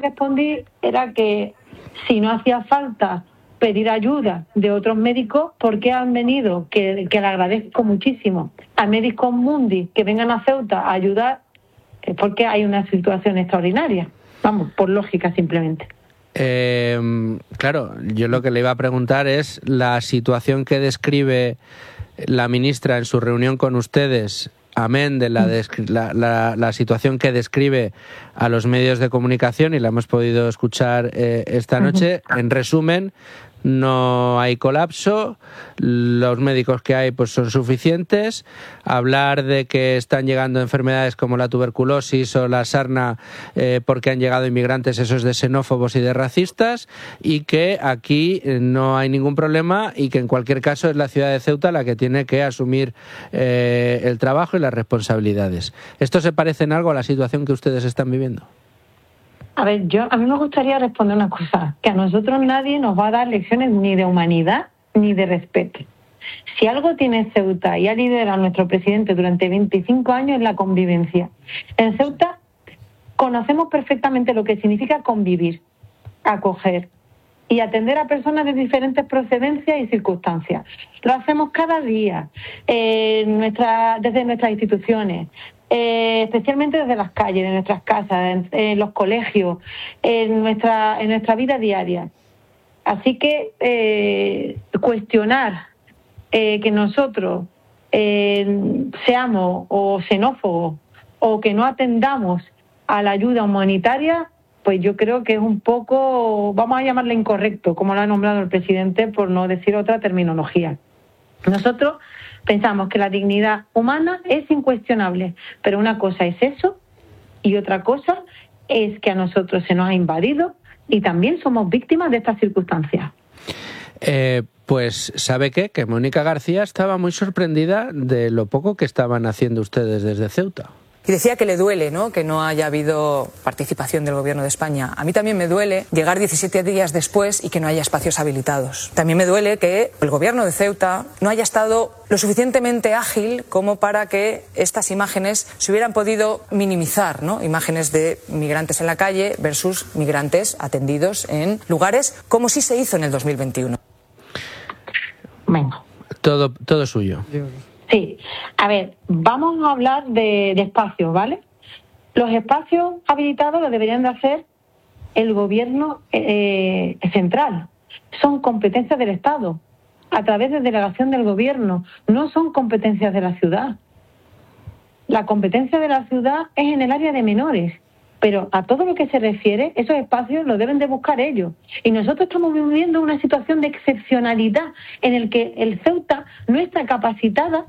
respondí era que si no hacía falta pedir ayuda de otros médicos, ¿por qué han venido? Que le agradezco muchísimo a Medicus Mundi que vengan a Ceuta a ayudar, porque hay una situación extraordinaria. Vamos, por lógica simplemente. Claro, yo lo que le iba a preguntar es la situación que describe la ministra en su reunión con ustedes, amén de la situación que describe a los medios de comunicación, y la hemos podido escuchar esta noche. En resumen, no hay colapso, los médicos que hay pues son suficientes. Hablar de que están llegando enfermedades como la tuberculosis o la sarna porque han llegado inmigrantes, eso es de xenófobos y de racistas, y que aquí no hay ningún problema y que en cualquier caso es la ciudad de Ceuta la que tiene que asumir el trabajo y las responsabilidades. ¿Esto se parece en algo a la situación que ustedes están viviendo? A ver, a mí me gustaría responder una cosa, que a nosotros nadie nos va a dar lecciones ni de humanidad ni de respeto. Si algo tiene Ceuta y ha liderado nuestro presidente durante 25 años es la convivencia. En Ceuta conocemos perfectamente lo que significa convivir, acoger y atender a personas de diferentes procedencias y circunstancias. Lo hacemos cada día, desde nuestras instituciones, especialmente desde las calles, de nuestras casas, en los colegios, en nuestra vida diaria. Así que cuestionar que nosotros seamos o xenófobos o que no atendamos a la ayuda humanitaria, pues yo creo que es un poco, vamos a llamarle incorrecto, como lo ha nombrado el presidente, por no decir otra terminología. Nosotros pensamos que la dignidad humana es incuestionable, pero una cosa es eso y otra cosa es que a nosotros se nos ha invadido y también somos víctimas de estas circunstancias. Pues ¿sabe qué? Que Mónica García estaba muy sorprendida de lo poco que estaban haciendo ustedes desde Ceuta. Y decía que le duele, ¿no?, que no haya habido participación del Gobierno de España. A mí también me duele llegar 17 días después y que no haya espacios habilitados. También me duele que el Gobierno de Ceuta no haya estado lo suficientemente ágil como para que estas imágenes se hubieran podido minimizar, ¿no? Imágenes de migrantes en la calle versus migrantes atendidos en lugares como sí se hizo en el 2021. Venga. Todo suyo. Sí, a ver, vamos a hablar de espacios, ¿vale? Los espacios habilitados los deberían de hacer el gobierno central. Son competencias del Estado, a través de delegación del gobierno, no son competencias de la ciudad. La competencia de la ciudad es en el área de menores, pero a todo lo que se refiere, esos espacios los deben de buscar ellos. Y nosotros estamos viviendo una situación de excepcionalidad en el que el Ceuta no está capacitada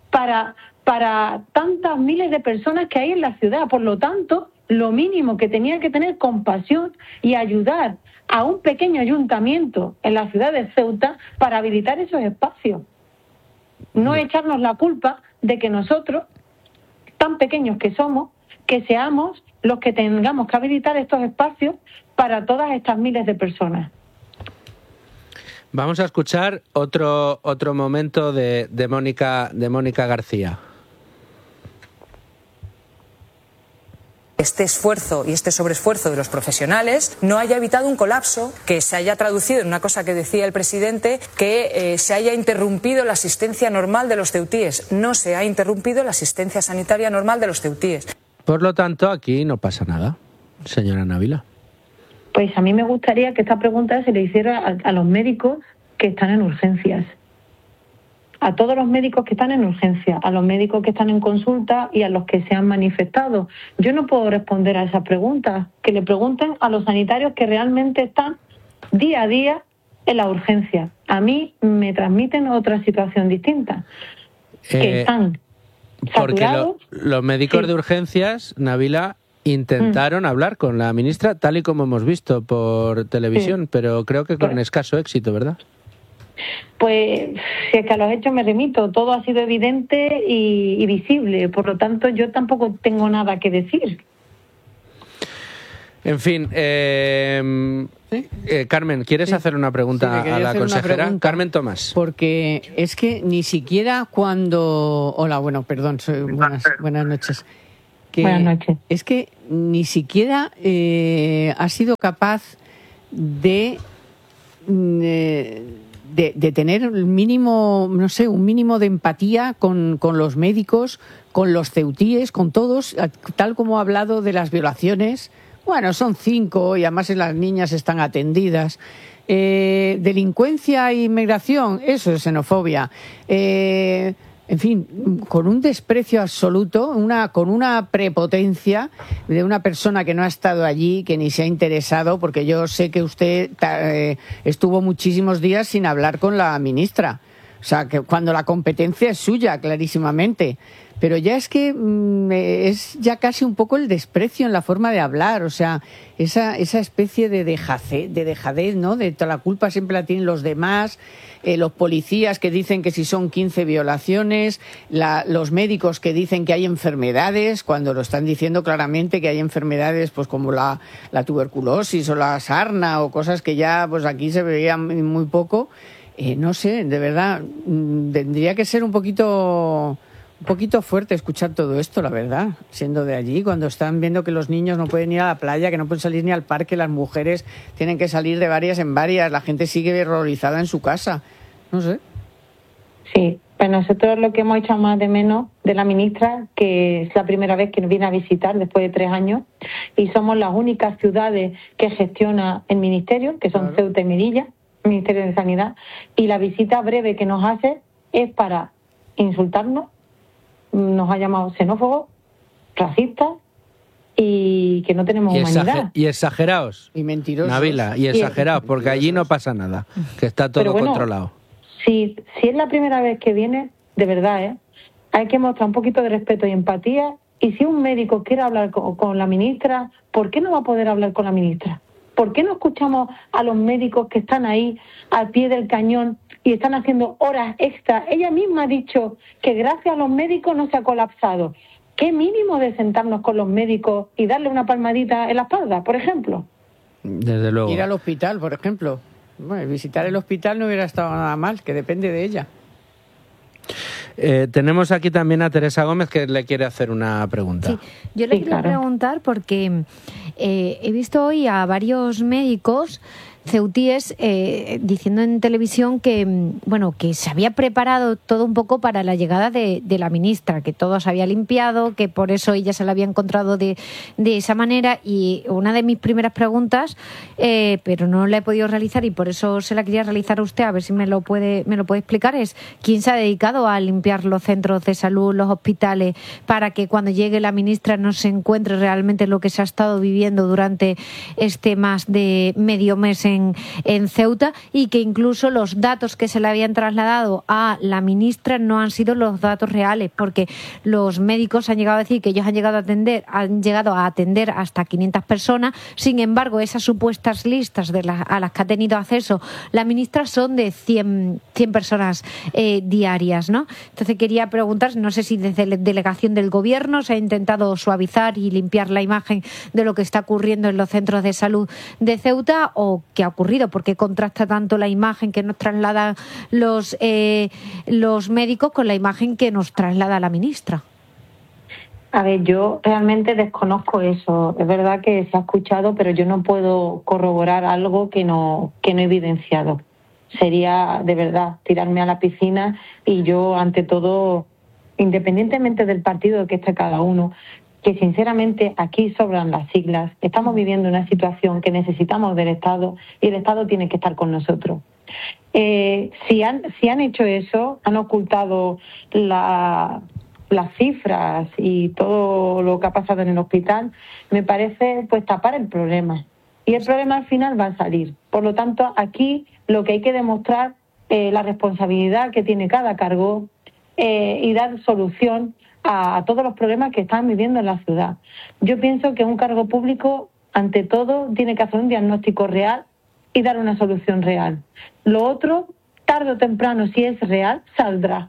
para tantas miles de personas que hay en la ciudad. Por lo tanto, lo mínimo que tenía que tener compasión y ayudar a un pequeño ayuntamiento en la ciudad de Ceuta para habilitar esos espacios. No echarnos la culpa de que nosotros, tan pequeños que somos, que seamos los que tengamos que habilitar estos espacios para todas estas miles de personas. Vamos a escuchar otro momento de Mónica García. Este esfuerzo y este sobreesfuerzo de los profesionales no haya evitado un colapso que se haya traducido en una cosa que decía el presidente, que se haya interrumpido la asistencia normal de los ceutíes. No se ha interrumpido la asistencia sanitaria normal de los ceutíes. Por lo tanto, aquí no pasa nada, señora Návila. Pues a mí me gustaría que esta pregunta se le hiciera a los médicos que están en urgencias. A todos los médicos que están en urgencia, a los médicos que están en consulta y a los que se han manifestado. Yo no puedo responder a esas preguntas. Que le pregunten a los sanitarios que realmente están día a día en la urgencia. A mí me transmiten otra situación distinta. Que están saturados. Porque los médicos de urgencias, Návila, intentaron hablar con la ministra, tal y como hemos visto por televisión, pero creo que con escaso éxito, ¿verdad? Pues si es que a los hechos me remito, todo ha sido evidente y visible, por lo tanto yo tampoco tengo nada que decir. En fin, Carmen, ¿quieres hacer una pregunta a la consejera? Carmen Tomás. Porque es que ni siquiera cuando... Hola, bueno, perdón, buenas noches. Buenas noches. Es que ni siquiera ha sido capaz de tener el mínimo, no sé, un mínimo de empatía con los médicos, con los ceutíes, con todos, tal como ha hablado de las violaciones. Bueno, son 5 y además las niñas están atendidas. Delincuencia e inmigración, eso es xenofobia. En fin, con un desprecio absoluto, con una prepotencia de una persona que no ha estado allí, que ni se ha interesado, porque yo sé que usted estuvo muchísimos días sin hablar con la ministra. O sea, que cuando la competencia es suya, clarísimamente. Pero ya es que es ya casi un poco el desprecio en la forma de hablar, o sea, esa especie de dejadez, ¿no? De toda la culpa siempre la tienen los demás, los policías que dicen que si son 15 violaciones, los médicos que dicen que hay enfermedades, cuando lo están diciendo claramente que hay enfermedades pues como la tuberculosis o la sarna o cosas que ya pues aquí se veían muy poco. No sé, de verdad, tendría que ser un poquito fuerte escuchar todo esto, la verdad, siendo de allí, cuando están viendo que los niños no pueden ir a la playa, que no pueden salir ni al parque, las mujeres tienen que salir de varias en varias, la gente sigue horrorizada en su casa, no sé. Sí, pues nosotros lo que hemos echado más de menos de la ministra, que es la primera vez que nos viene a visitar después de 3 años, y somos las únicas ciudades que gestiona el ministerio, que son claro. Ceuta y Melilla, Ministerio de Sanidad, y la visita breve que nos hace es para insultarnos, nos ha llamado xenófobos, racistas y que no tenemos humanidad. Y exagerados. Y mentirosos. Nabila, y exagerados, porque allí no pasa nada, que está todo controlado. Si es la primera vez que viene, de verdad, hay que mostrar un poquito de respeto y empatía, y si un médico quiere hablar con la ministra, ¿por qué no va a poder hablar con la ministra? ¿Por qué no escuchamos a los médicos que están ahí al pie del cañón y están haciendo horas extra? Ella misma ha dicho que gracias a los médicos no se ha colapsado. ¿Qué mínimo de sentarnos con los médicos y darle una palmadita en la espalda, por ejemplo? Desde luego. Ir al hospital, por ejemplo. Bueno, visitar el hospital no hubiera estado nada mal, que depende de ella. Tenemos aquí también a Teresa Gómez, que le quiere hacer una pregunta. Sí, yo le quería preguntar porque he visto hoy a varios médicos ceutíes diciendo en televisión que que se había preparado todo un poco para la llegada de la ministra, que todo se había limpiado, que por eso ella se la había encontrado de esa manera. Y una de mis primeras preguntas, pero no la he podido realizar y por eso se la quería realizar a usted, a ver si me lo puede explicar, es ¿quién se ha dedicado a limpiar los centros de salud, los hospitales, para que cuando llegue la ministra no se encuentre realmente lo que se ha estado viviendo durante más de medio mes en Ceuta, y que incluso los datos que se le habían trasladado a la ministra no han sido los datos reales, porque los médicos han llegado a decir que ellos han llegado a atender hasta 500 personas, sin embargo esas supuestas listas a las que ha tenido acceso la ministra son de 100 personas diarias, ¿no? Entonces quería preguntar, no sé si desde la delegación del gobierno se ha intentado suavizar y limpiar la imagen de lo que está ocurriendo en los centros de salud de Ceuta, o qué ha ocurrido, porque contrasta tanto la imagen que nos trasladan los médicos con la imagen que nos traslada la ministra. A ver, yo realmente desconozco eso. Es verdad que se ha escuchado, pero yo no puedo corroborar algo que no he evidenciado. Sería, de verdad, tirarme a la piscina, y yo, ante todo, independientemente del partido que esté cada uno, que sinceramente aquí sobran las siglas. Estamos viviendo una situación que necesitamos del Estado, y el Estado tiene que estar con nosotros. Si han hecho eso, han ocultado las cifras y todo lo que ha pasado en el hospital, me parece pues tapar el problema. Y el problema al final va a salir. Por lo tanto, aquí lo que hay que demostrar es la responsabilidad que tiene cada cargo y dar solución a todos los problemas que están viviendo en la ciudad. Yo pienso que un cargo público, ante todo, tiene que hacer un diagnóstico real y dar una solución real. Lo otro, tarde o temprano, si es real, saldrá.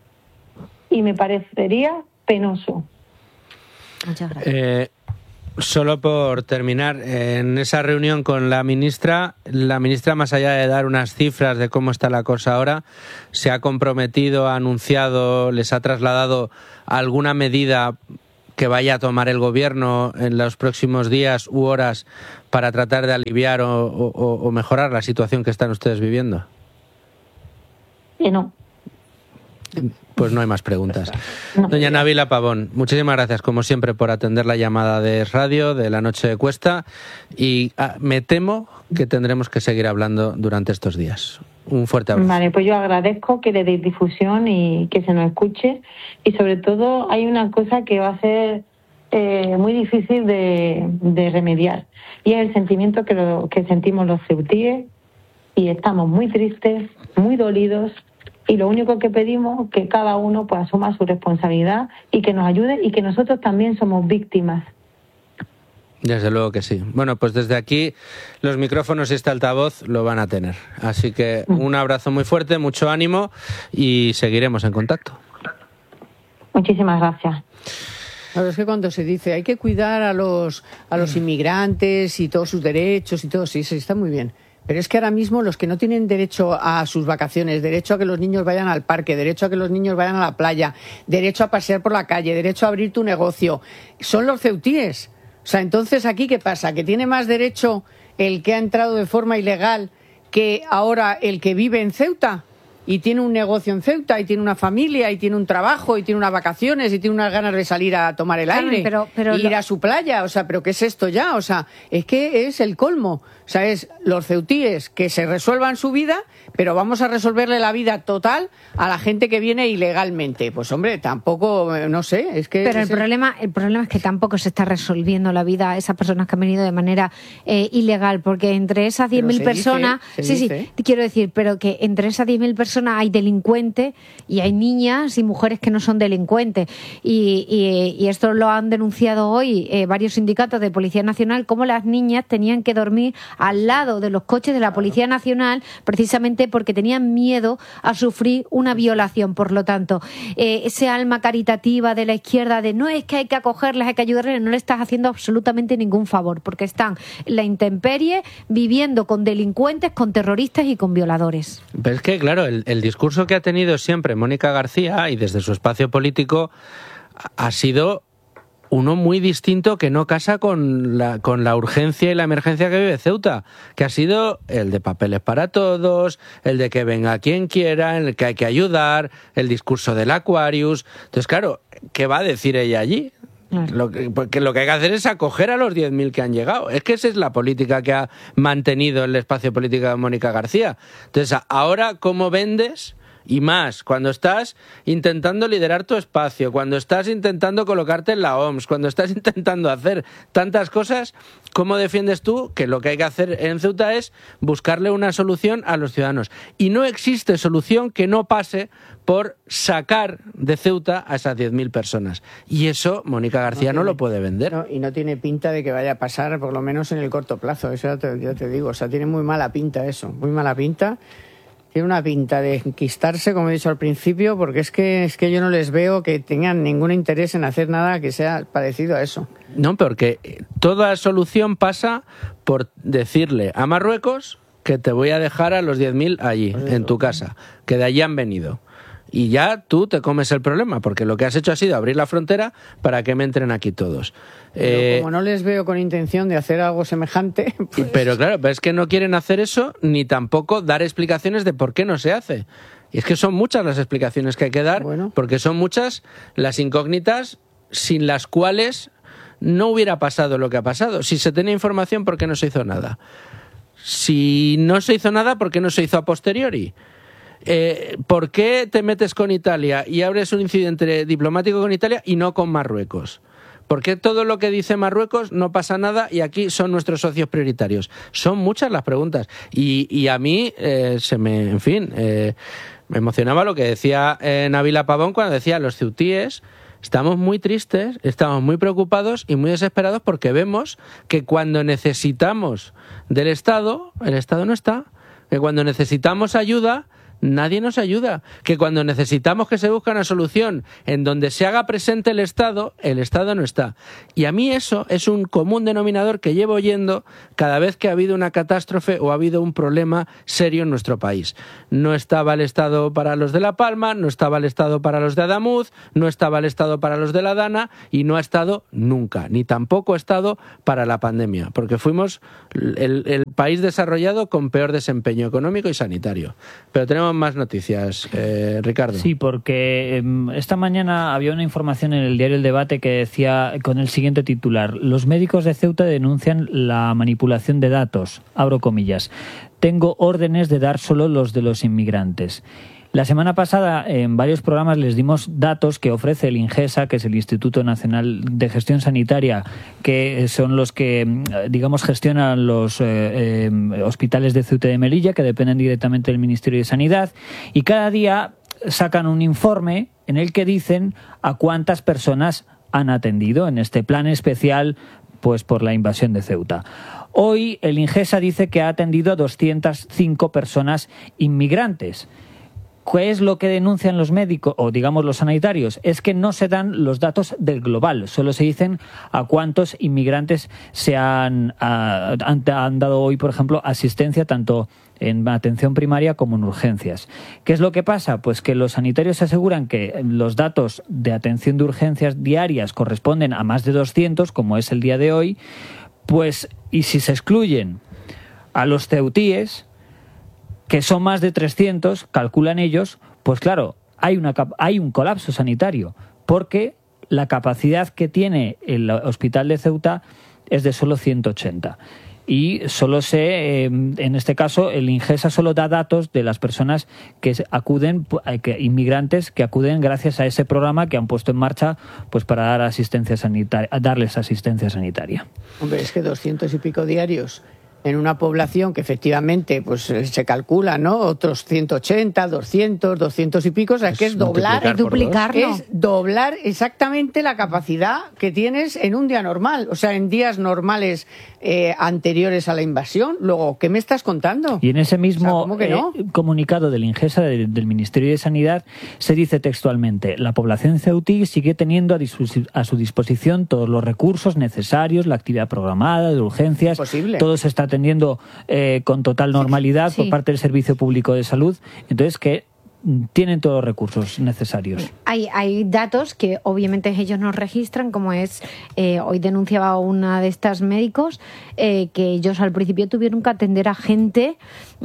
Y me parecería penoso. Muchas gracias. Solo por terminar, en esa reunión con la ministra, más allá de dar unas cifras de cómo está la cosa ahora, se ha comprometido, ha anunciado, les ha trasladado alguna medida que vaya a tomar el gobierno en los próximos días u horas para tratar de aliviar o mejorar la situación que están ustedes viviendo? No. Pues no hay más preguntas. No. Doña Nabila Pavón, muchísimas gracias como siempre por atender la llamada de radio de La Noche de Cuesta, y me temo que tendremos que seguir hablando durante estos días. Un fuerte abrazo. Vale, pues yo agradezco que le deis difusión y que se nos escuche, y sobre todo hay una cosa que va a ser muy difícil de remediar, y es el sentimiento que sentimos los ceutíes, y estamos muy tristes, muy dolidos. Y lo único que pedimos es que cada uno pues asuma su responsabilidad y que nos ayude, y que nosotros también somos víctimas. Desde luego que sí. Bueno, pues desde aquí los micrófonos y este altavoz lo van a tener. Así que un abrazo muy fuerte, mucho ánimo, y seguiremos en contacto. Muchísimas gracias. Claro, es que cuando se dice hay que cuidar a los inmigrantes y todos sus derechos y todo, sí, está muy bien. Pero es que ahora mismo los que no tienen derecho a sus vacaciones, derecho a que los niños vayan al parque, derecho a que los niños vayan a la playa, derecho a pasear por la calle, derecho a abrir tu negocio, son los ceutíes. O sea, entonces, ¿aquí qué pasa? ¿Que tiene más derecho el que ha entrado de forma ilegal que ahora el que vive en Ceuta? Y tiene un negocio en Ceuta, y tiene una familia, y tiene un trabajo, y tiene unas vacaciones, y tiene unas ganas de salir a tomar el aire, y ir a su playa. O sea, ¿pero qué es esto ya? O sea, es que es el colmo. O sea, es los ceutíes que se resuelvan su vida, pero vamos a resolverle la vida total a la gente que viene ilegalmente. Pues hombre, tampoco, no sé, es que... Pero el problema es que tampoco se está resolviendo la vida a esas personas que han venido de manera ilegal, porque entre esas 10.000 personas... Sí, quiero decir, pero que entre esas 10.000 personas hay delincuentes y hay niñas y mujeres que no son delincuentes. Y esto lo han denunciado hoy varios sindicatos de Policía Nacional, cómo las niñas tenían que dormir al lado de los coches de la Policía Nacional precisamente porque tenían miedo a sufrir una violación. Por lo tanto, ese alma caritativa de la izquierda de no, es que hay que acogerlas, hay que ayudarles, no le estás haciendo absolutamente ningún favor, porque están en la intemperie viviendo con delincuentes, con terroristas y con violadores. Pero es que, claro, el discurso que ha tenido siempre Mónica García y desde su espacio político ha sido uno muy distinto, que no casa con la urgencia y la emergencia que vive Ceuta, que ha sido el de papeles para todos, el de que venga quien quiera, en el que hay que ayudar, el discurso del Aquarius. Entonces, claro, ¿qué va a decir ella allí? Porque lo que hay que hacer es acoger a los 10.000 que han llegado. Es que esa es la política que ha mantenido el espacio político de Mónica García. Entonces, ahora, ¿cómo vendes? Y más, cuando estás intentando liderar tu espacio, cuando estás intentando colocarte en la OMS, cuando estás intentando hacer tantas cosas, ¿cómo defiendes tú que lo que hay que hacer en Ceuta es buscarle una solución a los ciudadanos? Y no existe solución que no pase por sacar de Ceuta a esas 10.000 personas. Y eso Mónica García no lo puede vender. No, y no tiene pinta de que vaya a pasar, por lo menos en el corto plazo. Eso ya te digo. O sea, tiene muy mala pinta eso. Muy mala pinta. Tiene una pinta de enquistarse, como he dicho al principio, porque es que yo no les veo que tengan ningún interés en hacer nada que sea parecido a eso. No, porque toda solución pasa por decirle a Marruecos que te voy a dejar a los 10.000 allí, en tu casa, que de allí han venido. Y ya tú te comes el problema, porque lo que has hecho ha sido abrir la frontera para que me entren aquí todos. Pero como no les veo con intención de hacer algo semejante... Pues... Pero claro, es que no quieren hacer eso, ni tampoco dar explicaciones de por qué no se hace. Y es que son muchas las explicaciones que hay que dar, porque son muchas las incógnitas sin las cuales no hubiera pasado lo que ha pasado. Si se tenía información, ¿por qué no se hizo nada? Si no se hizo nada, ¿por qué no se hizo a posteriori? ¿Por qué te metes con Italia y abres un incidente diplomático con Italia y no con Marruecos? ¿Por qué todo lo que dice Marruecos no pasa nada y aquí son nuestros socios prioritarios? Son muchas las preguntas. Y a mí me emocionaba lo que decía Nabila Pavón cuando decía: los ceutíes estamos muy tristes, estamos muy preocupados y muy desesperados porque vemos que cuando necesitamos del Estado, el Estado no está. Que cuando necesitamos ayuda, nadie nos ayuda. Que cuando necesitamos que se busque una solución en donde se haga presente el Estado no está. Y a mí eso es un común denominador que llevo oyendo cada vez que ha habido una catástrofe o ha habido un problema serio en nuestro país. No estaba el Estado para los de La Palma, no estaba el Estado para los de Adamuz, no estaba el Estado para los de La Dana y no ha estado nunca, ni tampoco ha estado para la pandemia, porque fuimos el país desarrollado con peor desempeño económico y sanitario. Pero tenemos más noticias, Ricardo. Sí, porque esta mañana había una información en el diario El Debate que decía con el siguiente titular: los médicos de Ceuta denuncian la manipulación de datos, abro comillas, tengo órdenes de dar solo los de los inmigrantes. La semana pasada en varios programas les dimos datos que ofrece el INGESA, que es el Instituto Nacional de Gestión Sanitaria, que son los que, digamos, gestionan los hospitales de Ceuta y de Melilla, que dependen directamente del Ministerio de Sanidad, y cada día sacan un informe en el que dicen a cuántas personas han atendido en este plan especial pues por la invasión de Ceuta. Hoy el INGESA dice que ha atendido a 205 personas inmigrantes. ¿Qué es lo que denuncian los médicos o digamos los sanitarios? Es que no se dan los datos del global, solo se dicen a cuántos inmigrantes se han dado hoy, por ejemplo, asistencia tanto en atención primaria como en urgencias. ¿Qué es lo que pasa? Pues que los sanitarios aseguran que los datos de atención de urgencias diarias corresponden a más de 200, como es el día de hoy, pues y si se excluyen a los ceutíes, que son más de 300, calculan ellos, pues claro, hay un colapso sanitario, porque la capacidad que tiene el hospital de Ceuta es de solo 180. Y solo en este caso, el INGESA solo da datos de las personas que acuden, inmigrantes que acuden gracias a ese programa que han puesto en marcha pues para dar asistencia sanitaria, darles asistencia sanitaria. Hombre, es que 200 y pico diarios en una población que efectivamente pues se calcula, ¿no? Otros 180, 200 y pico, o sea, que es doblar, es doblar exactamente la capacidad que tienes en un día normal, o sea, en días normales anteriores a la invasión. Luego, ¿qué me estás contando? Y en ese mismo comunicado del INGESA, del Ministerio de Sanidad, se dice textualmente: la población ceutí sigue teniendo a su disposición todos los recursos necesarios, la actividad programada de urgencias, todo se está atendiendo con total normalidad por parte del Servicio Público de Salud, entonces que tienen todos los recursos necesarios. Hay datos que obviamente ellos no registran, como es, hoy denunciaba una de estas médicos, que ellos al principio tuvieron que atender a gente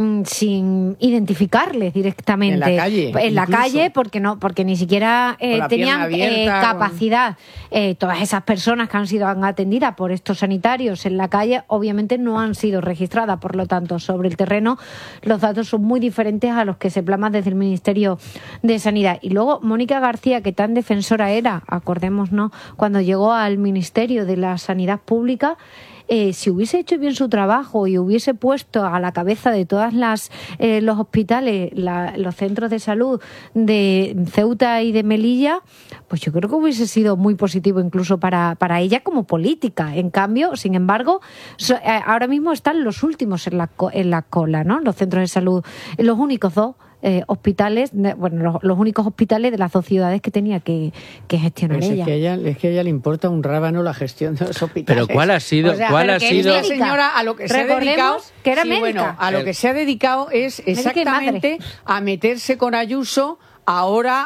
sin identificarles directamente. En la calle. En la calle, porque ni siquiera tenían capacidad. Todas esas personas que han sido atendidas por estos sanitarios en la calle, obviamente no han sido registradas. Por lo tanto, sobre el terreno, los datos son muy diferentes a los que se plasman desde el Ministerio de Sanidad. Y luego, Mónica García, que tan defensora era, acordémonos, cuando llegó al Ministerio de la Sanidad Pública, si hubiese hecho bien su trabajo y hubiese puesto a la cabeza de todas los hospitales, los centros de salud de Ceuta y de Melilla, pues yo creo que hubiese sido muy positivo incluso para ella como política. En cambio, sin embargo, ahora mismo están los últimos en la cola, ¿no? Los centros de salud, los únicos dos hospitales, los únicos hospitales de las dos ciudades que tenía que gestionar ella. Es que a ella le importa un rábano la gestión de los hospitales. Pero ¿cuál ha sido? Esta señora a lo que se ha dedicado, que era médica. A lo que se ha dedicado es exactamente a meterse con Ayuso ahora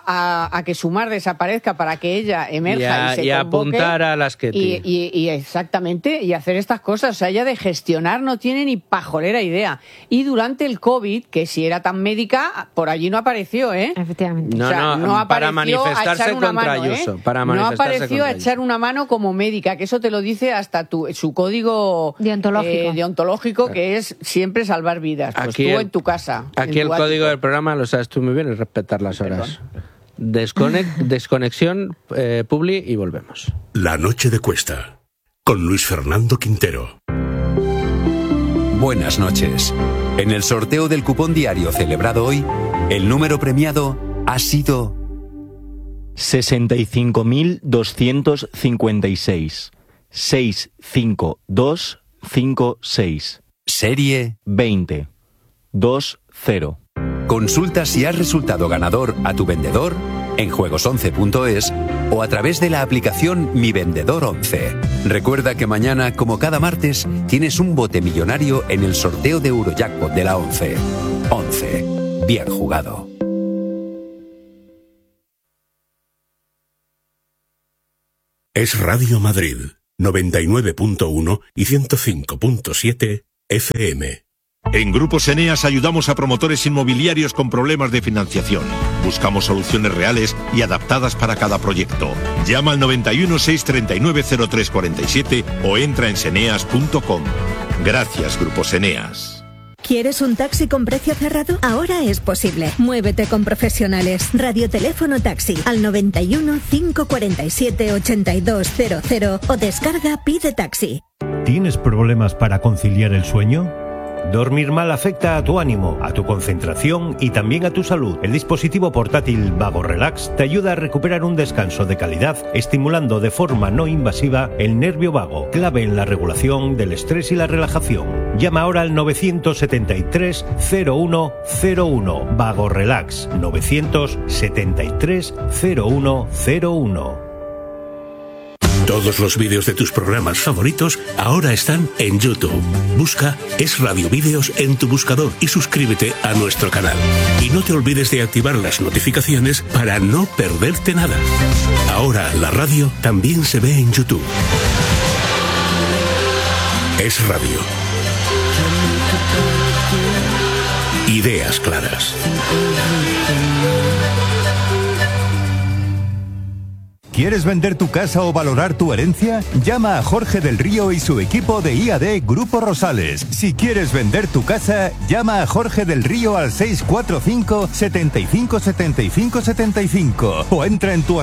a que Sumar desaparezca para que ella emerja y apuntar a las que y exactamente, y hacer estas cosas. O sea, ella de gestionar no tiene ni pajolera idea. Y durante el COVID, que si era tan médica, por allí no apareció, ¿eh? Efectivamente. No para manifestarse contra Ayuso. No apareció a echar una mano como médica, que eso te lo dice hasta su código deontológico, que es siempre salvar vidas. Pues tú en tu casa. Aquí el código del programa, lo sabes tú muy bien, es respetar las horas. Desconexión, Publi, y volvemos. La noche de Cuesta, con Luis Fernando Quintero. Buenas noches. En el sorteo del cupón diario celebrado hoy, el número premiado ha sido 65.256. 65256. Serie 2020. Consulta si has resultado ganador a tu vendedor en juegos11.es o a través de la aplicación Mi Vendedor 11. Recuerda que mañana, como cada martes, tienes un bote millonario en el sorteo de Eurojackpot de la 11. 11. Bien jugado. Es Radio Madrid, 99.1 y 105.7 FM. En Grupos Eneas ayudamos a promotores inmobiliarios con problemas de financiación. Buscamos soluciones reales y adaptadas para cada proyecto. Llama al 91 639 0347 o entra en seneas.com. Gracias, Grupos Eneas. ¿Quieres un taxi con precio cerrado? Ahora es posible. Muévete con profesionales. Radioteléfono taxi al 91 547 8200 o descarga Pide Taxi. ¿Tienes problemas para conciliar el sueño? Dormir mal afecta a tu ánimo, a tu concentración y también a tu salud. El dispositivo portátil Vago Relax te ayuda a recuperar un descanso de calidad, estimulando de forma no invasiva el nervio vago, clave en la regulación del estrés y la relajación. Llama ahora al 973 0101. Vago Relax 973 0101. Todos los vídeos de tus programas favoritos ahora están en YouTube. Busca Es Radio Vídeos en tu buscador y suscríbete a nuestro canal. Y no te olvides de activar las notificaciones para no perderte nada. Ahora la radio también se ve en YouTube. Es Radio. Ideas claras. ¿Quieres vender tu casa o valorar tu herencia? Llama a Jorge del Río y su equipo de IAD Grupo Rosales. Si quieres vender tu casa, llama a Jorge del Río al 645 75 75 75 o entra en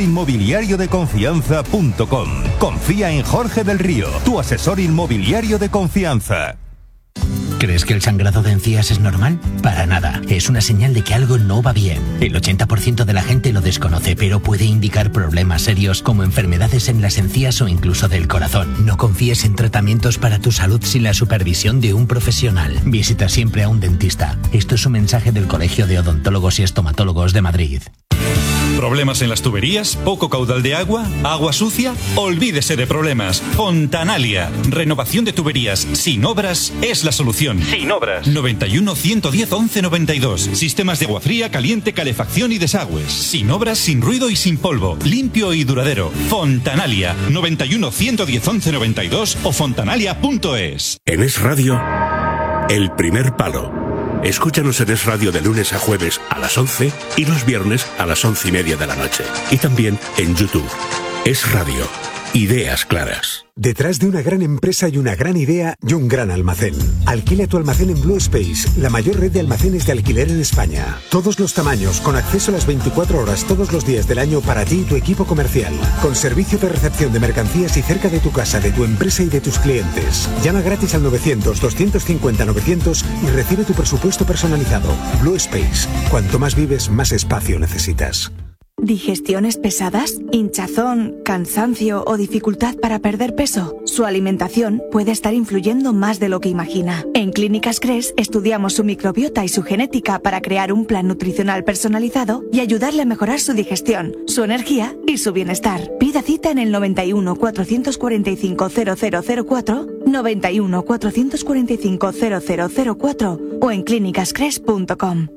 tuasesorinmobiliariodeconfianza.com. Confía en Jorge del Río, tu asesor inmobiliario de confianza. ¿Crees que el sangrado de encías es normal? Para nada. Es una señal de que algo no va bien. El 80% de la gente lo desconoce, pero puede indicar problemas serios como enfermedades en las encías o incluso del corazón. No confíes en tratamientos para tu salud sin la supervisión de un profesional. Visita siempre a un dentista. Esto es un mensaje del Colegio de Odontólogos y Estomatólogos de Madrid. ¿Problemas en las tuberías? ¿Poco caudal de agua? ¿Agua sucia? Olvídese de problemas. Fontanalia. Renovación de tuberías sin obras es la solución. Sin obras. 91 110 11 92. Sistemas de agua fría, caliente, calefacción y desagües. Sin obras, sin ruido y sin polvo. Limpio y duradero. Fontanalia. 91 110 11 92 o fontanalia.es. En Es Radio, El Primer Palo. Escúchanos en Es Radio de lunes a jueves a las 11 y los viernes a las 11:30 de la noche. Y también en YouTube. Es Radio. Ideas claras. Detrás de una gran empresa hay una gran idea y un gran almacén. Alquila tu almacén en Blue Space, la mayor red de almacenes de alquiler en España. Todos los tamaños, con acceso a las 24 horas todos los días del año para ti y tu equipo comercial. Con servicio de recepción de mercancías y cerca de tu casa, de tu empresa y de tus clientes. Llama gratis al 900-250-900 y recibe tu presupuesto personalizado. Blue Space. Cuanto más vives, más espacio necesitas. ¿Digestiones pesadas? ¿Hinchazón, cansancio o dificultad para perder peso? Su alimentación puede estar influyendo más de lo que imagina. En Clínicas Cres estudiamos su microbiota y su genética para crear un plan nutricional personalizado y ayudarle a mejorar su digestión, su energía y su bienestar. Pida cita en el 91 445 0004, 91 445 0004 o en clínicascres.com.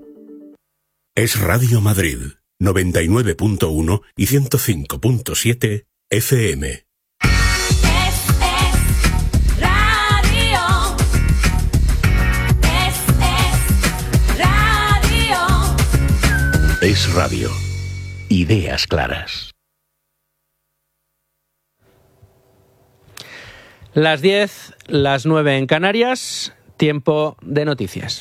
Es Radio Madrid. 99.1 y 105.7 FM. Es Radio. Ideas claras. Las 10, las 9 en Canarias, tiempo de noticias.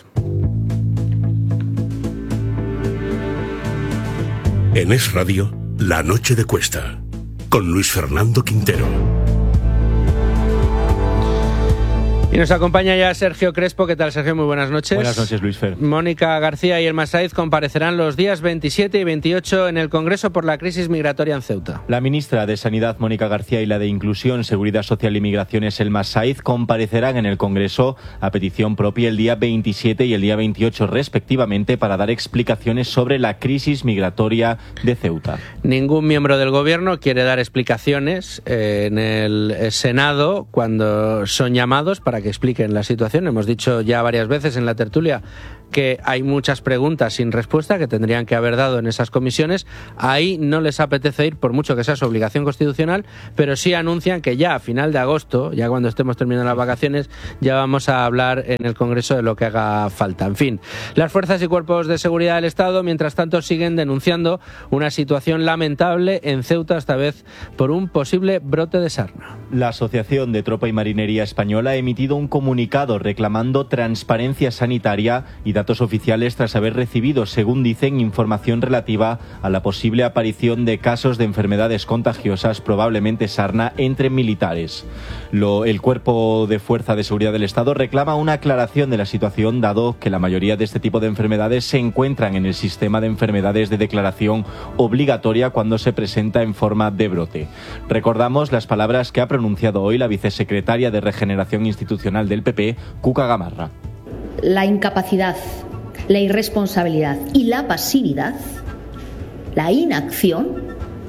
En Es Radio, La Noche de Cuesta, con Luis Fernando Quintero. Y nos acompaña ya Sergio Crespo. ¿Qué tal, Sergio? Muy buenas noches. Buenas noches, Luis Fer. Mónica García y Elma Saiz comparecerán los días 27 y 28 en el Congreso por la crisis migratoria en Ceuta. La ministra de Sanidad, Mónica García, y la de Inclusión, Seguridad Social y Migraciones, Elma Saiz, comparecerán en el Congreso a petición propia el día 27 y el día 28, respectivamente, para dar explicaciones sobre la crisis migratoria de Ceuta. Ningún miembro del Gobierno quiere dar explicaciones en el Senado cuando son llamados para que expliquen la situación. Hemos dicho ya varias veces en la tertulia que hay muchas preguntas sin respuesta que tendrían que haber dado en esas comisiones. Ahí no les apetece ir, por mucho que sea su obligación constitucional, pero sí anuncian que ya a final de agosto, ya cuando estemos terminando las vacaciones, ya vamos a hablar en el Congreso de lo que haga falta. En fin, las fuerzas y cuerpos de seguridad del Estado, mientras tanto, siguen denunciando una situación lamentable en Ceuta, esta vez por un posible brote de sarna. La Asociación de Tropa y Marinería Española ha emitido un comunicado reclamando transparencia sanitaria y datos oficiales tras haber recibido, según dicen, información relativa a la posible aparición de casos de enfermedades contagiosas, probablemente sarna, entre militares. El Cuerpo de Fuerza de Seguridad del Estado reclama una aclaración de la situación, dado que la mayoría de este tipo de enfermedades se encuentran en el sistema de enfermedades de declaración obligatoria cuando se presenta en forma de brote. Recordamos las palabras que ha pronunciado hoy la vicesecretaria de Regeneración Institucional del PP, Cuca Gamarra. La incapacidad, la irresponsabilidad y la pasividad, la inacción,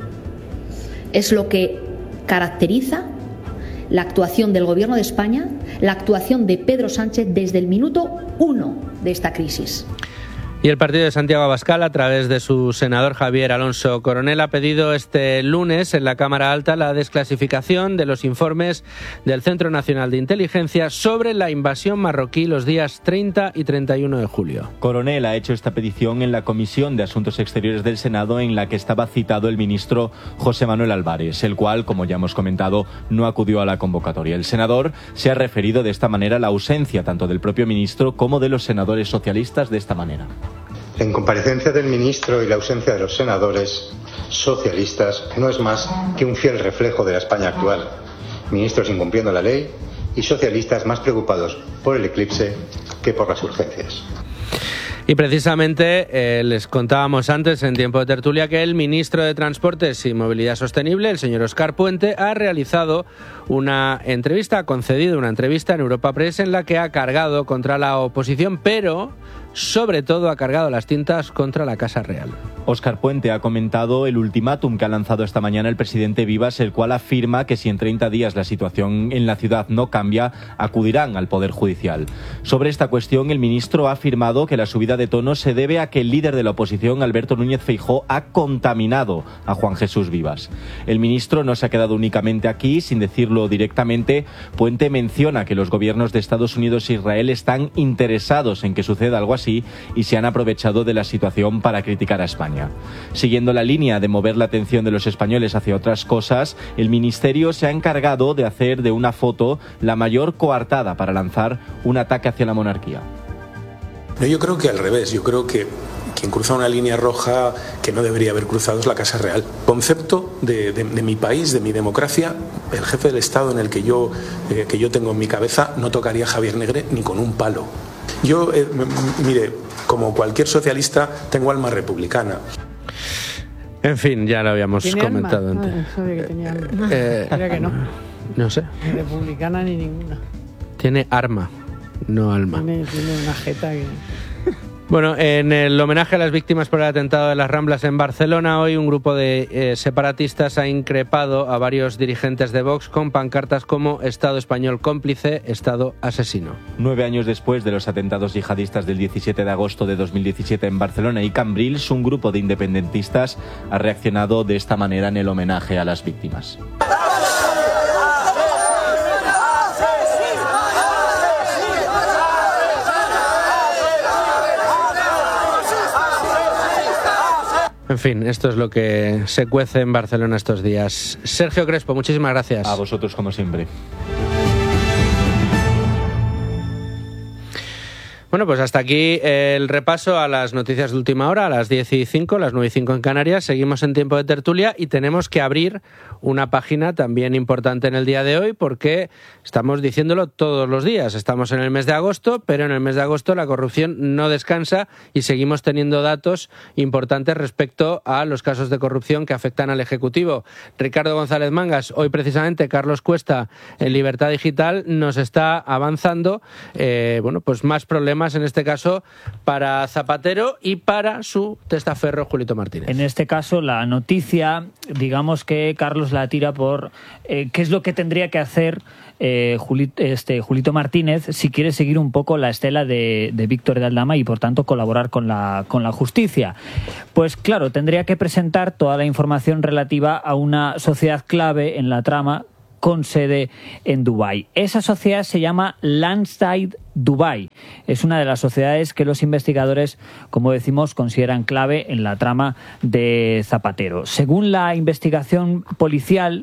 es lo que caracteriza la actuación del Gobierno de España, la actuación de Pedro Sánchez desde el minuto 1 de esta crisis. Y el partido de Santiago Abascal, a través de su senador Javier Alonso Coronel, ha pedido este lunes en la Cámara Alta la desclasificación de los informes del Centro Nacional de Inteligencia sobre la invasión marroquí los días 30 y 31 de julio. Coronel ha hecho esta petición en la Comisión de Asuntos Exteriores del Senado, en la que estaba citado el ministro José Manuel Álvarez, el cual, como ya hemos comentado, no acudió a la convocatoria. El senador se ha referido de esta manera a la ausencia tanto del propio ministro como de los senadores socialistas de esta manera. La incomparecencia del ministro y la ausencia de los senadores socialistas no es más que un fiel reflejo de la España actual. Ministros incumpliendo la ley y socialistas más preocupados por el eclipse que por las urgencias. Y precisamente les contábamos antes en tiempo de tertulia que el ministro de Transportes y Movilidad Sostenible, el señor Óscar Puente, ha realizado ha concedido una entrevista en Europa Press en la que ha cargado contra la oposición, pero sobre todo ha cargado las tintas contra la Casa Real. Óscar Puente ha comentado el ultimátum que ha lanzado esta mañana el presidente Vivas, el cual afirma que si en 30 días la situación en la ciudad no cambia, acudirán al Poder Judicial. Sobre esta cuestión, el ministro ha afirmado que la subida de tono se debe a que el líder de la oposición, Alberto Núñez Feijóo, ha contaminado a Juan Jesús Vivas. El ministro no se ha quedado únicamente aquí, sin decirlo directamente. Puente menciona que los gobiernos de Estados Unidos e Israel están interesados en que suceda algo así y se han aprovechado de la situación para criticar a España. Siguiendo la línea de mover la atención de los españoles hacia otras cosas, el Ministerio se ha encargado de hacer de una foto la mayor coartada para lanzar un ataque hacia la monarquía. No, yo creo que al revés. Yo creo que quien cruza una línea roja que no debería haber cruzado es la Casa Real. Concepto de mi país, de mi democracia, el jefe del Estado en el que yo tengo en mi cabeza no tocaría a Javier Negre ni con un palo. Yo, mire, como cualquier socialista, tengo alma republicana. En fin, ya lo habíamos comentado antes. No sabía que tenía alma. Creo que no. No sé. Ni republicana ni ninguna. Tiene arma, no alma. Tiene una jeta que... Bueno, en el homenaje a las víctimas por el atentado de las Ramblas en Barcelona, hoy un grupo de separatistas ha increpado a varios dirigentes de Vox con pancartas como Estado español cómplice, Estado asesino. 9 años después de los atentados yihadistas del 17 de agosto de 2017 en Barcelona y Cambrils, un grupo de independentistas ha reaccionado de esta manera en el homenaje a las víctimas. En fin, esto es lo que se cuece en Barcelona estos días. Sergio Crespo, muchísimas gracias. A vosotros, como siempre. Bueno, pues hasta aquí el repaso a las noticias de última hora, a las 10:05, las 9:05 en Canarias. Seguimos en tiempo de tertulia y tenemos que abrir una página también importante en el día de hoy porque estamos diciéndolo todos los días. Estamos en el mes de agosto, pero en el mes de agosto la corrupción no descansa y seguimos teniendo datos importantes respecto a los casos de corrupción que afectan al Ejecutivo. Ricardo González Mangas, hoy precisamente Carlos Cuesta en Libertad Digital nos está avanzando, pues más problemas en este caso para Zapatero y para su testaferro Julito Martínez. En este caso la noticia, digamos que Carlos la tira por qué es lo que tendría que hacer Julito Martínez si quiere seguir un poco la estela de Víctor de Aldama y por tanto colaborar con la justicia. Pues claro, tendría que presentar toda la información relativa a una sociedad clave en la trama con sede en Dubái. Esa sociedad se llama Lanside Dubai. Es una de las sociedades que los investigadores, como decimos, consideran clave en la trama de Zapatero. Según la investigación policial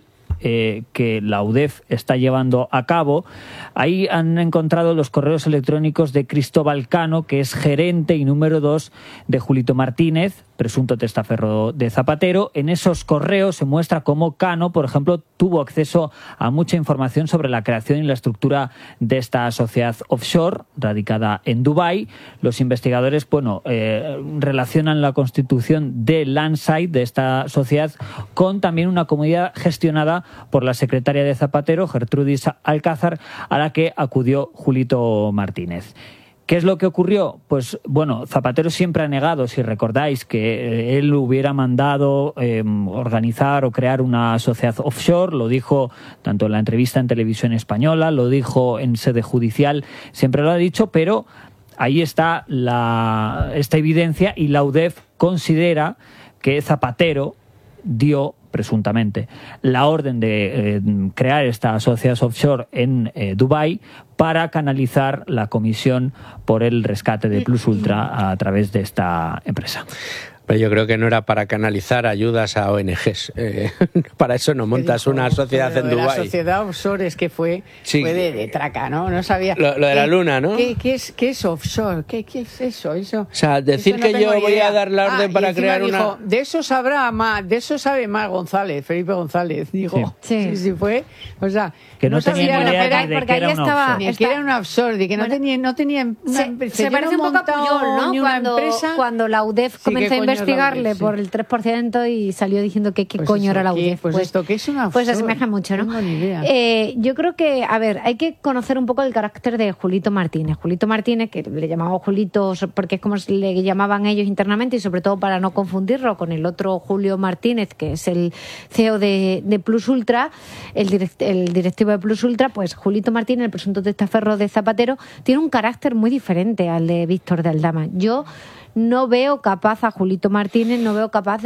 que la UDEF está llevando a cabo, ahí han encontrado los correos electrónicos de Cristóbal Cano, que es gerente y número 2 de Julito Martínez, presunto testaferro de Zapatero. En esos correos se muestra cómo Cano, por ejemplo, tuvo acceso a mucha información sobre la creación y la estructura de esta sociedad offshore radicada en Dubái. Los investigadores, relacionan la constitución de Lanside, de esta sociedad, con también una comunidad gestionada por la secretaria de Zapatero, Gertrudis Alcázar, a la que acudió Julito Martínez. ¿Qué es lo que ocurrió? Pues Zapatero siempre ha negado, si recordáis, que él hubiera mandado organizar o crear una sociedad offshore. Lo dijo tanto en la entrevista en Televisión Española, lo dijo en sede judicial, siempre lo ha dicho, pero ahí está esta evidencia y la UDEF considera que Zapatero dio presuntamente la orden de crear esta sociedad offshore en Dubái para canalizar la comisión por el rescate de Plus Ultra a través de esta empresa. Pero yo creo que no era para canalizar ayudas a ONGs. Para eso no montas una sociedad en Dubái. La sociedad offshore es que fue de traca, ¿no? No sabía. Lo de la luna, ¿no? ¿Qué es offshore? ¿Qué es eso? O sea, decir que yo voy a dar la orden para crear una... De eso sabrá más, de eso sabe más Felipe González, dijo. Sí fue. O sea, que no tenía ni idea de que era una offshore. Ni que era una offshore, de que no tenía se parece un poco a Puyol, ¿no? Cuando la UDEF comenzó a investigarle por el 3% y salió diciendo que qué coño era la UDEF. Pues esto que es una offshore. Pues asemeja mucho, ¿no? No tengo ni idea. Yo creo que, hay que conocer un poco el carácter de Julito Martínez. Julito Martínez, que le llamamos Julito porque es como le llamaban ellos internamente y sobre todo para no confundirlo con el otro Julio Martínez, que es el CEO de Plus Ultra, el directivo de Plus Ultra. Pues Julito Martínez, el presunto testaferro de Zapatero, tiene un carácter muy diferente al de Víctor de Aldama. Yo no veo capaz a Julito Martínez, no veo capaz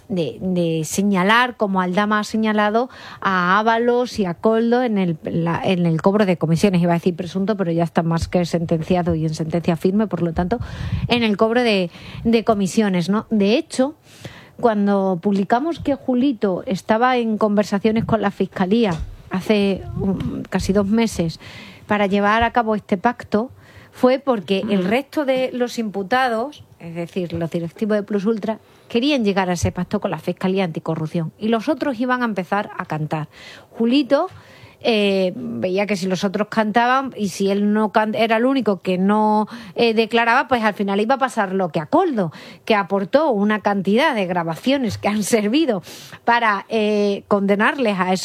de señalar, como Aldama ha señalado, a Ábalos y a Koldo en el cobro de comisiones. Iba a decir presunto, pero ya está más que sentenciado y en sentencia firme, por lo tanto, en el cobro de comisiones, ¿no? De hecho, cuando publicamos que Julito estaba en conversaciones con la Fiscalía hace casi 2 meses para llevar a cabo este pacto, fue porque el resto de los imputados, es decir, los directivos de Plus Ultra, querían llegar a ese pacto con la Fiscalía Anticorrupción y los otros iban a empezar a cantar. Julito veía que si los otros cantaban y si él no era el único que no declaraba, pues al final iba a pasar lo que a Koldo, que aportó una cantidad de grabaciones que han servido para condenarles a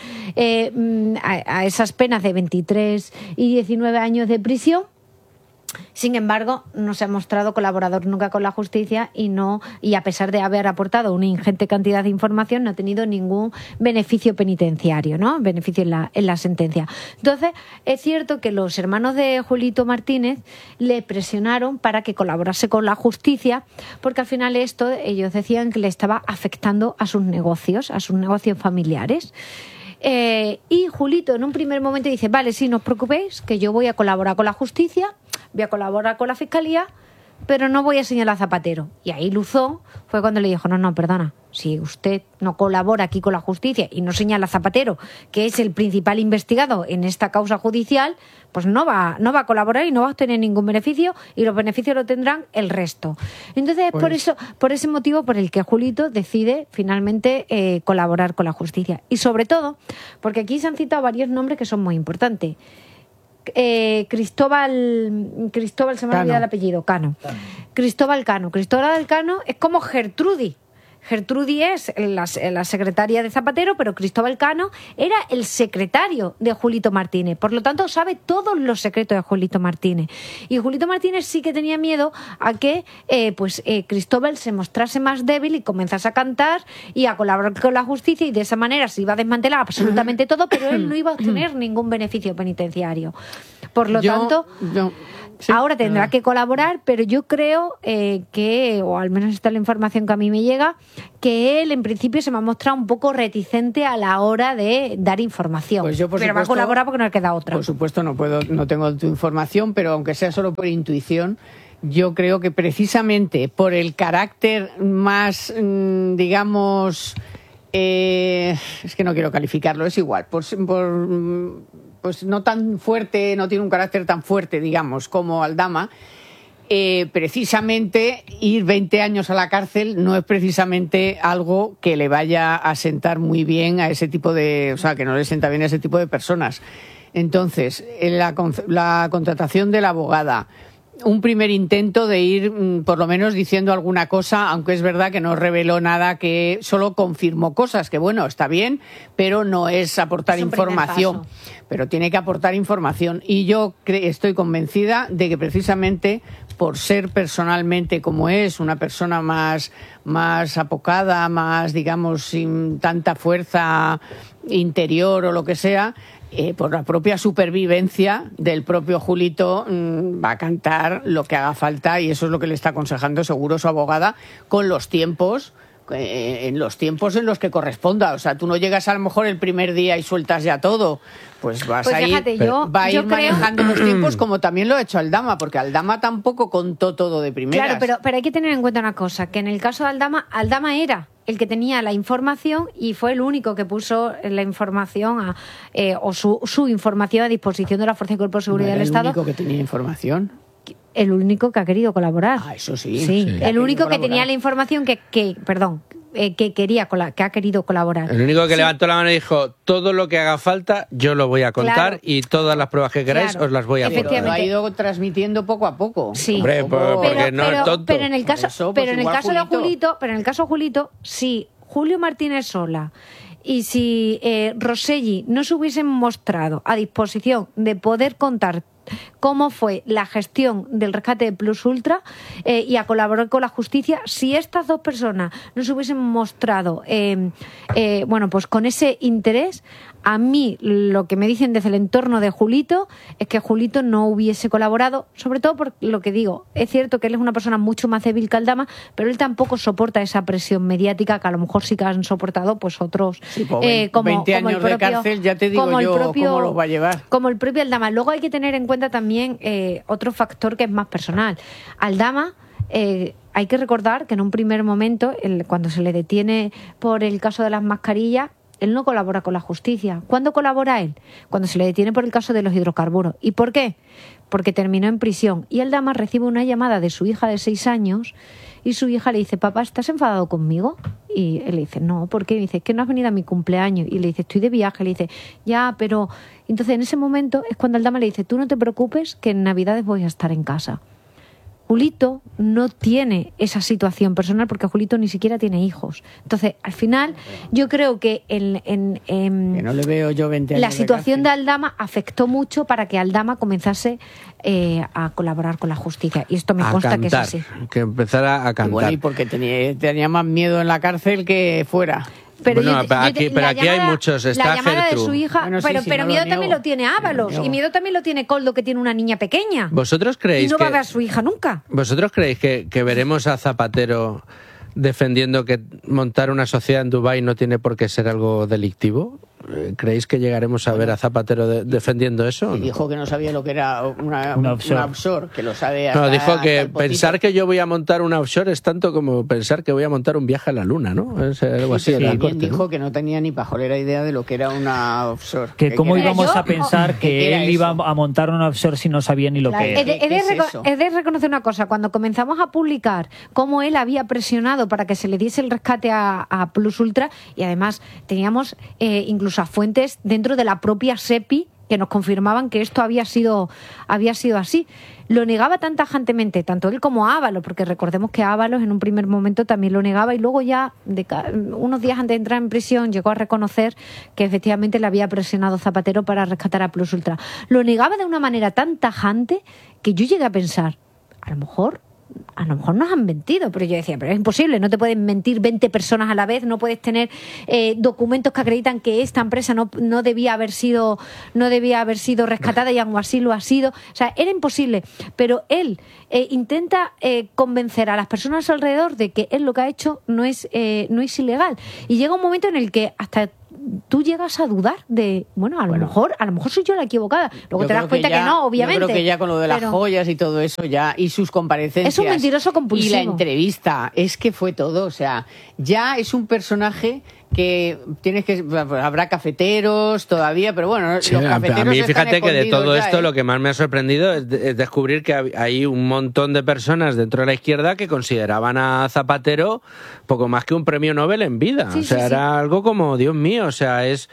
a esas penas de 23 y 19 años de prisión. Sin embargo, no se ha mostrado colaborador nunca con la justicia y a pesar de haber aportado una ingente cantidad de información, no ha tenido ningún beneficio penitenciario, ¿no? Beneficio en la sentencia. Entonces, es cierto que los hermanos de Julito Martínez le presionaron para que colaborase con la justicia, porque al final ellos decían que le estaba afectando a sus negocios familiares. Y Julito en un primer momento dice, vale, sí, no os preocupéis, que yo voy a colaborar con la justicia, voy a colaborar con la Fiscalía, pero no voy a señalar a Zapatero. Y ahí Luzón fue cuando le dijo, no, perdona, si usted no colabora aquí con la justicia y no señala a Zapatero, que es el principal investigado en esta causa judicial, pues no va a colaborar y no va a obtener ningún beneficio, y los beneficios lo tendrán el resto. Entonces, pues, por ese motivo por el que Julito decide finalmente colaborar con la justicia. Y sobre todo, porque aquí se han citado varios nombres que son muy importantes. Cristóbal, se me ha olvidado el apellido, Cano. Cristóbal Cano es como Gertrudis. Gertrudis es la secretaria de Zapatero, pero Cristóbal Cano era el secretario de Julito Martínez. Por lo tanto, sabe todos los secretos de Julito Martínez. Y Julito Martínez sí que tenía miedo a que Cristóbal se mostrase más débil y comenzase a cantar y a colaborar con la justicia, y de esa manera se iba a desmantelar absolutamente todo, pero él no iba a obtener ningún beneficio penitenciario. Por lo tanto... Sí, ahora tendrá que colaborar, pero yo creo que, o al menos esta es la información que a mí me llega, que él en principio se me ha mostrado un poco reticente a la hora de dar información. Pues yo, pero va a colaborar porque no le queda otra. Por supuesto no tengo tu información, pero aunque sea solo por intuición, yo creo que precisamente por el carácter más, digamos, es que no quiero calificarlo, es igual, pues no tan fuerte, no tiene un carácter tan fuerte, digamos, como Aldama, precisamente ir 20 años a la cárcel no es precisamente algo que le vaya a sentar muy bien a ese tipo de... O sea, que no le sienta bien a ese tipo de personas. Entonces, la contratación de la abogada, un primer intento de ir por lo menos diciendo alguna cosa, aunque es verdad que no reveló nada, que solo confirmó cosas, que bueno, está bien, pero no es aportar información, pero tiene que aportar información. Y yo estoy convencida de que precisamente por ser personalmente como es, una persona más apocada, más, digamos, sin tanta fuerza interior o lo que sea, por la propia supervivencia del propio Julito, va a cantar lo que haga falta, y eso es lo que le está aconsejando seguro su abogada, con los tiempos, en los tiempos en los que corresponda. O sea, tú no llegas a lo mejor el primer día y sueltas ya todo, pues vas a ir, fíjate, va a ir manejando los tiempos, como también lo ha hecho Aldama, porque Aldama tampoco contó todo de primeras. Claro, pero hay que tener en cuenta una cosa, que en el caso de Aldama era el que tenía la información y fue el único que puso la información o su información a disposición de la Fuerza y Cuerpo de Seguridad del Estado. ¿El único que tenía información? El único que ha querido colaborar. Ah, eso sí. Sí. El único que tenía la información que ha querido colaborar. El único que levantó la mano y dijo, todo lo que haga falta yo lo voy a contar, claro, y todas las pruebas que queráis os las voy a poner. Lo ha ido transmitiendo poco a poco. Sí. Hombre, porque no es tonto. Pero en el caso de Julito, si Julio Martínez Sola y si Rosselli no se hubiesen mostrado a disposición de poder contar cómo fue la gestión del rescate de Plus Ultra y a colaborar con la justicia, si estas dos personas no se hubiesen mostrado pues con ese interés, a mí lo que me dicen desde el entorno de Julito es que Julito no hubiese colaborado, sobre todo por lo que digo. Es cierto que él es una persona mucho más débil que Aldama, pero él tampoco soporta esa presión mediática que a lo mejor sí que han soportado pues otros. Sí, pues 20 años de cárcel, ya te digo yo cómo los va a llevar. Como el propio Aldama. Luego hay que tener en cuenta también otro factor que es más personal. Aldama, hay que recordar que en un primer momento, cuando se le detiene por el caso de las mascarillas, él no colabora con la justicia. ¿Cuándo colabora él? Cuando se le detiene por el caso de los hidrocarburos. ¿Y por qué? Porque terminó en prisión. Y Aldama recibe una llamada de su hija de 6 años y su hija le dice, papá, ¿estás enfadado conmigo? Y él le dice, no, ¿por qué? Y dice, es que no has venido a mi cumpleaños. Y le dice, estoy de viaje. Le dice, ya, pero... Entonces en ese momento es cuando Aldama le dice, tú no te preocupes que en Navidades voy a estar en casa. Julito no tiene esa situación personal porque Julito ni siquiera tiene hijos. Entonces, al final, yo creo que que no le veo yo 20 años la situación de Aldama afectó mucho para que Aldama comenzase a colaborar con la justicia. Y esto me consta que es así. Que empezara a cantar. Bueno, y porque tenía más miedo en la cárcel que fuera. Pero bueno, aquí hay muchos. Está la llamada Gertrude. De su hija, bueno, pero no miedo también lo tiene Ábalos, y miedo también lo tiene Coldo, que tiene una niña pequeña. ¿Vosotros creéis y no va a ver a su hija nunca? ¿Vosotros creéis que veremos a Zapatero defendiendo que montar una sociedad en Dubái no tiene por qué ser algo delictivo? ¿creéis que llegaremos a ver a Zapatero defendiendo eso? Y dijo que no sabía lo que era una offshore, que lo sabe hasta, no, dijo que hasta pensar que yo voy a montar una offshore es tanto como pensar que voy a montar un viaje a la luna, ¿no? Es algo así. También dijo que no tenía ni pajolera idea de lo que era una offshore. Que cómo íbamos a pensar que él iba a montar una offshore si no sabía ni lo que era. He de reconocer una cosa, cuando comenzamos a publicar cómo él había presionado para que se le diese el rescate a Plus Ultra, y además teníamos incluso a fuentes dentro de la propia SEPI que nos confirmaban que esto había sido así. Lo negaba tan tajantemente, tanto él como Ábalos, porque recordemos que Ábalos en un primer momento también lo negaba, y luego ya, unos días antes de entrar en prisión, llegó a reconocer que efectivamente le había presionado Zapatero para rescatar a Plus Ultra. Lo negaba de una manera tan tajante que yo llegué a pensar, a lo mejor nos han mentido, pero yo decía, pero es imposible, no te pueden mentir 20 personas a la vez, no puedes tener documentos que acreditan que esta empresa no debía haber sido rescatada, y aún así lo ha sido. O sea, era imposible, pero él intenta convencer a las personas a su alrededor de que él lo que ha hecho no es ilegal, y llega un momento en el que hasta tú llegas a dudar de, a lo mejor soy yo la equivocada. Luego te das cuenta que no, obviamente. Yo creo que ya con lo de las joyas y todo eso ya, y sus comparecencias. Es un mentiroso compulsivo. Y la entrevista, es que fue todo, o sea, ya es un personaje que habrá cafeteros todavía, pero bueno, sí, los cafeteros a mí fíjate que de todo esto lo que más me ha sorprendido es descubrir que hay un montón de personas dentro de la izquierda que consideraban a Zapatero poco más que un premio Nobel en vida. Era algo como, Dios mío, o sea, es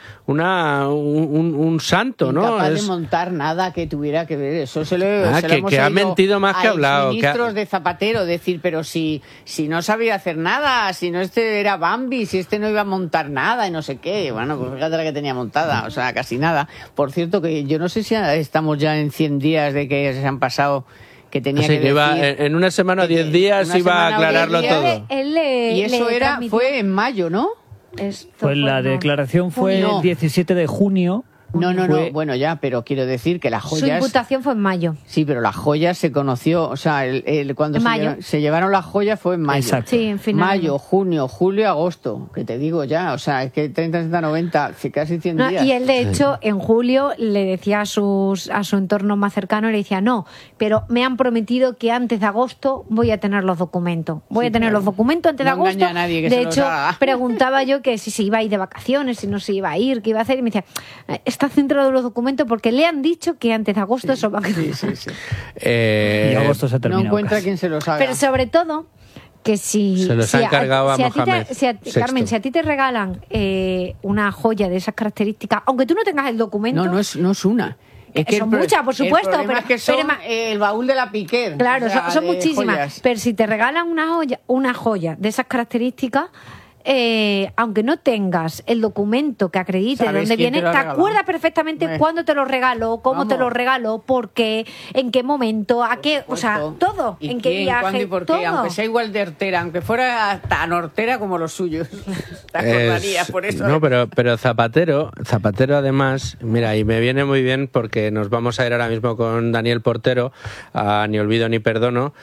un santo, ¿no? Incapaz de montar nada que tuviera que ver. Eso se lo hemos que ha mentido más que ha hablado. Ministros de Zapatero decir, pero si no sabía hacer nada, si no era Bambi, si no iba a montar nada y no sé qué. Bueno, pues fíjate la que tenía montada, o sea, casi nada. Por cierto, que yo no sé si estamos ya en 100 días de que se han pasado, que tenía que decir... en una semana o 10 días iba a aclararlo todo. Y eso fue en mayo, ¿no? Pues la declaración fue el 17 de junio. No, bueno, ya, pero quiero decir que las joyas... Su imputación fue en mayo. Sí, pero las joyas se conoció, o sea, cuando se llevaron las joyas fue en mayo. Exacto. Sí, en final. Mayo, junio, julio, agosto, que te digo ya, o sea, es que 30, 60, 90, casi 100 días. Y él, de hecho, en julio le decía a su entorno más cercano, le decía, no, pero me han prometido que antes de agosto voy a tener los documentos. Voy a tener los documentos antes de agosto. Engaña a nadie que de se hecho, los haga. preguntaba yo que si se iba a ir de vacaciones, si no se iba a ir, qué iba a hacer, y me decía, está centrado en los documentos porque le han dicho que antes de agosto eso va a quedar. Y agosto se termina. No encuentra quien se los haga. Pero sobre todo que si se los han cargado a Mohamed Carmen, si a ti te regalan una joya de esas características, aunque tú no tengas el documento, no es una. Es que son muchas, por supuesto, pero es que son el baúl de la Piquer. Claro, o sea, son muchísimas. Joyas. Pero si te regalan una joya de esas características, aunque no tengas el documento que acredite de dónde viene, te acuerdas perfectamente cuándo te lo regaló, cómo te lo regaló, por qué, en qué momento, a qué, o sea, todo, en qué viaje, cuándo y por qué, todo. aunque sea igual de hortera, aunque fuera tan hortera como los suyos. Te acordarías, por eso. No, pero Zapatero además, mira, y me viene muy bien porque nos vamos a ir ahora mismo con Daniel Portero a Ni Olvido ni Perdono,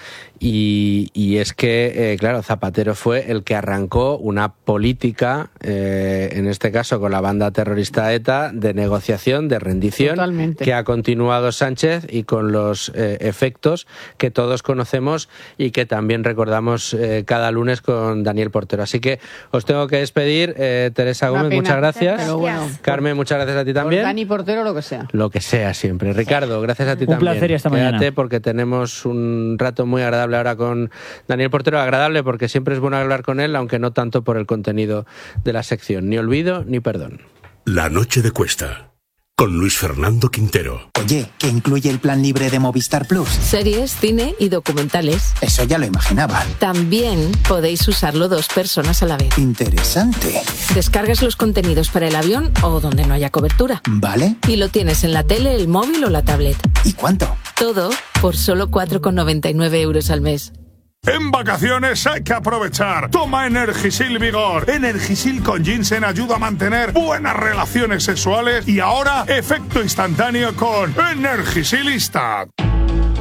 y es que, claro, Zapatero fue el que arrancó una política, en este caso con la banda terrorista ETA, de negociación, de rendición, totalmente, que ha continuado Sánchez, y con los efectos que todos conocemos y que también recordamos cada lunes con Daniel Portero. Así que os tengo que despedir. Teresa Gómez, muchas gracias. Bueno, Carmen, muchas gracias a ti también. Dani Portero, lo que sea. Lo que sea siempre. Ricardo, gracias a ti también. Un placer y hasta mañana. Quédate porque tenemos un rato muy agradable ahora con Daniel Portero. Agradable porque siempre es bueno hablar con él, aunque no tanto por el contenido de la sección. Ni olvido ni perdón. La noche de Cuesta, con Luis Fernando Quintero. Oye, ¿qué incluye el plan libre de Movistar Plus? Series, cine y documentales. Eso ya lo imaginaba. También podéis usarlo 2 personas a la vez. Interesante. Descargas los contenidos para el avión o donde no haya cobertura. Vale. Y lo tienes en la tele, el móvil o la tablet. ¿Y cuánto? Todo por solo 4,99 € al mes. En vacaciones hay que aprovechar. Toma Energisil Vigor. Energisil con ginseng ayuda a mantener buenas relaciones sexuales y ahora efecto instantáneo con Energisilista.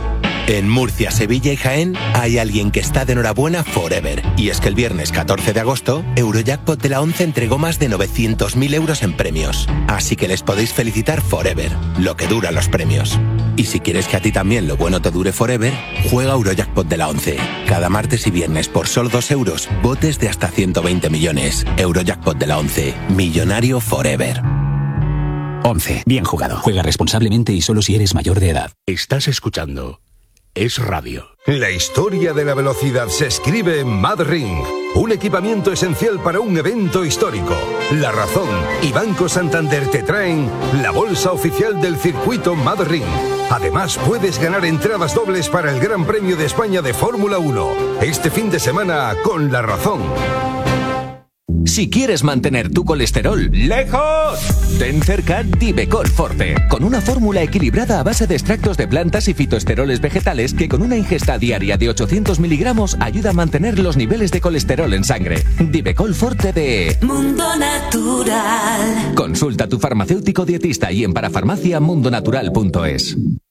En Murcia, Sevilla y Jaén hay alguien que está de enhorabuena forever. Y es que el viernes 14 de agosto, Eurojackpot de la 11 entregó más de 900.000 euros en premios. Así que les podéis felicitar forever, lo que duran los premios. Y si quieres que a ti también lo bueno te dure forever, juega Eurojackpot de la 11. Cada martes y viernes por solo 2 euros, botes de hasta 120 millones. Eurojackpot de la 11. Millonario forever. 11. Bien jugado. Juega responsablemente y solo si eres mayor de edad. Estás escuchando Es Radio. La historia de la velocidad se escribe en MadRing, un equipamiento esencial para un evento histórico. La Razón y Banco Santander te traen la bolsa oficial del circuito MadRing. Además, puedes ganar entradas dobles para el Gran Premio de España de Fórmula 1, este fin de semana con La Razón. Si quieres mantener tu colesterol lejos, ten cerca Divecol Forte, con una fórmula equilibrada a base de extractos de plantas y fitoesteroles vegetales que con una ingesta diaria de 800 miligramos ayuda a mantener los niveles de colesterol en sangre. Divecol Forte de Mundo Natural. Consulta a tu farmacéutico dietista y en parafarmacia mundonatural.es.